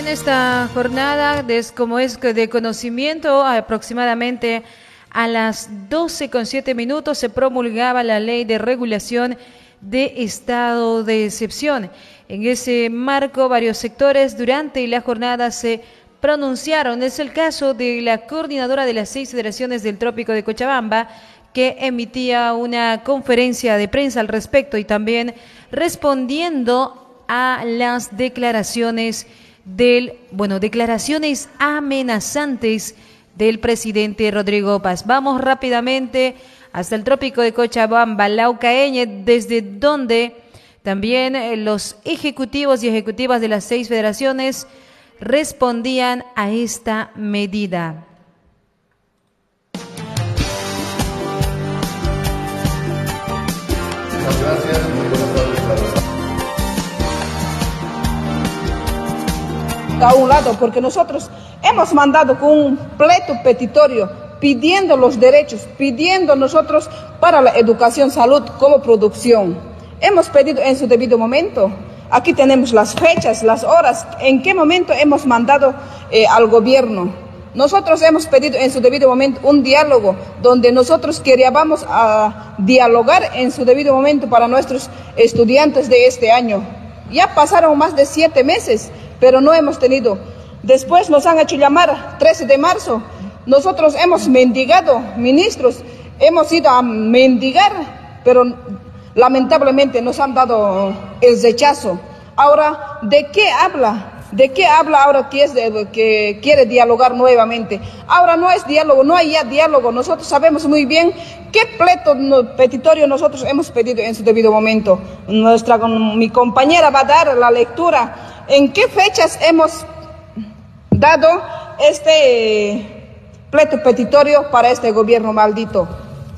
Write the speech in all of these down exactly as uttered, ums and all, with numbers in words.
En esta jornada, des, como es de conocimiento, aproximadamente a las doce con siete minutos se promulgaba la Ley de Regulación de Estado de Excepción. En ese marco, varios sectores durante la jornada se pronunciaron. Es el caso de la coordinadora de las seis federaciones del Trópico de Cochabamba, que emitía una conferencia de prensa al respecto y también respondiendo a las declaraciones del, bueno, declaraciones amenazantes del presidente Rodrigo Paz. Vamos rápidamente hasta el Trópico de Cochabamba, Laucaeñe, desde donde también los ejecutivos y ejecutivas de las seis federaciones respondían a esta medida. Muchas gracias, muy buenas tardes para todos. A un lado, porque nosotros hemos mandado con un pleito petitorio pidiendo los derechos, pidiendo nosotros para la educación, salud como producción. Hemos pedido en su debido momento. Aquí tenemos las fechas, las horas, en qué momento hemos mandado eh, al gobierno. Nosotros hemos pedido en su debido momento un diálogo donde nosotros queríamos a dialogar en su debido momento para nuestros estudiantes de este año. Ya pasaron más de siete meses, pero no hemos tenido. Después nos han hecho llamar trece de marzo. Nosotros hemos mendigado, ministros, hemos ido a mendigar, pero lamentablemente nos han dado el rechazo. Ahora, ¿de qué habla? ¿De qué habla ahora que, es de, que quiere dialogar nuevamente? Ahora no es diálogo, no hay ya diálogo. Nosotros sabemos muy bien qué pleito petitorio nosotros hemos pedido en su debido momento. Nuestra, mi compañera va a dar la lectura. ¿En qué fechas hemos dado este pleito petitorio para este gobierno maldito?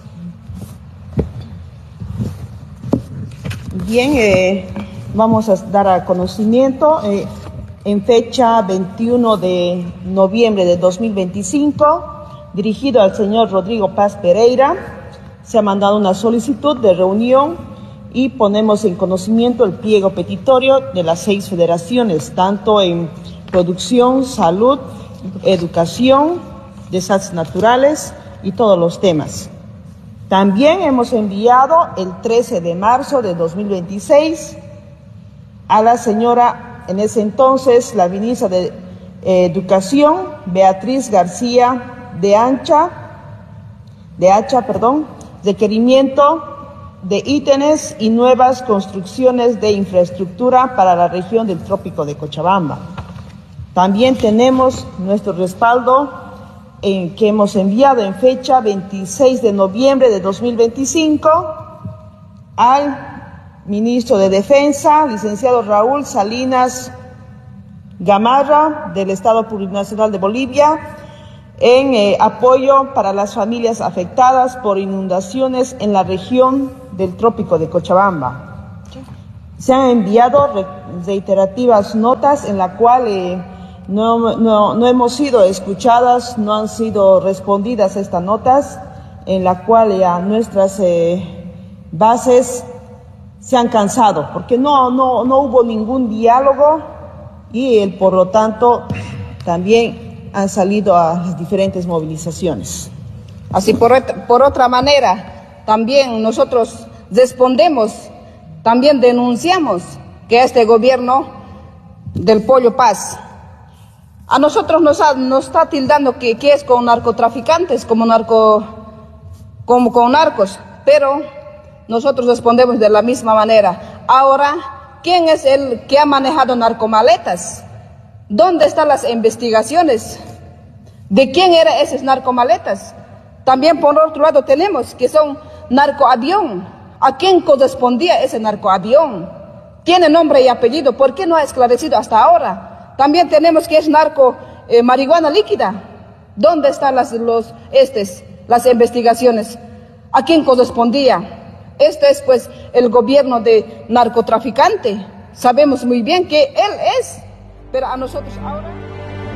Bien, eh, vamos a dar a conocimiento. Eh, En fecha veintiuno de noviembre de dos mil veinticinco, dirigido al señor Rodrigo Paz Pereira, se ha mandado una solicitud de reunión y ponemos en conocimiento el pliego petitorio de las seis federaciones, tanto en producción, salud, educación, desastres naturales y todos los temas. También hemos enviado el trece de marzo de dos mil veintiséis a la señora, en ese entonces, la ministra de eh, Educación, Beatriz García de Ancha, de Hacha, perdón, requerimiento de ítems y nuevas construcciones de infraestructura para la región del Trópico de Cochabamba. También tenemos nuestro respaldo en que hemos enviado en fecha veintiséis de noviembre de dos mil veinticinco al ministro de Defensa, licenciado Raúl Salinas Gamarra, del Estado Plurinacional de Bolivia, en eh, apoyo para las familias afectadas por inundaciones en la región del Trópico de Cochabamba. Se han enviado reiterativas notas en la cual eh, no, no, no hemos sido escuchadas, no han sido respondidas estas notas, en la cual eh, a nuestras eh, bases se han cansado, porque no, no, no hubo ningún diálogo y el, por lo tanto también han salido a las diferentes movilizaciones. Así por, por otra manera, también nosotros respondemos, también denunciamos que este gobierno del Pollo Paz a nosotros nos, ha, nos está tildando que, que es con narcotraficantes, como, narco, como con narcos, pero nosotros respondemos de la misma manera. Ahora, ¿quién es el que ha manejado narcomaletas? ¿Dónde están las investigaciones? ¿De quién eran esas narcomaletas? También por otro lado tenemos que son narcoavión. ¿A quién correspondía ese narcoavión? ¿Tiene nombre y apellido? ¿Por qué no ha esclarecido hasta ahora? También tenemos que es narco eh, marihuana líquida. ¿Dónde están las, los, estes, las investigaciones? ¿A quién correspondía? Este es pues el gobierno de narcotraficante. Sabemos muy bien que él es, pero a nosotros ahora...